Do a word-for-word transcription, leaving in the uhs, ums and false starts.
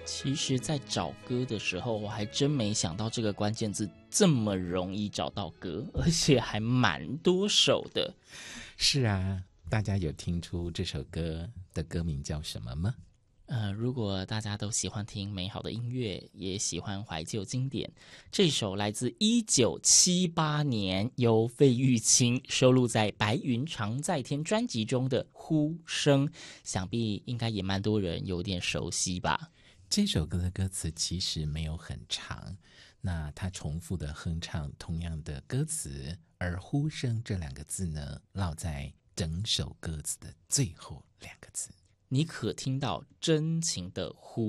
其实在找歌的时候，我还真没想到这个关键字这么容易找到歌，而且还蛮多首的。 是啊，大家有听出这首歌的歌名叫什么吗？ 呃，如果大家都喜欢听美好的音乐，也喜欢怀旧经典，这首来自一九七八年由费玉清收录在《白云常在天》专辑中的《呼声》，想必应该也蛮多人有点熟悉吧。 这首歌的歌词其实没有很长，那它重复的哼唱同样的歌词，而呼声这两个字呢，落在整首歌词的最后两个字。 你可听到真情的呼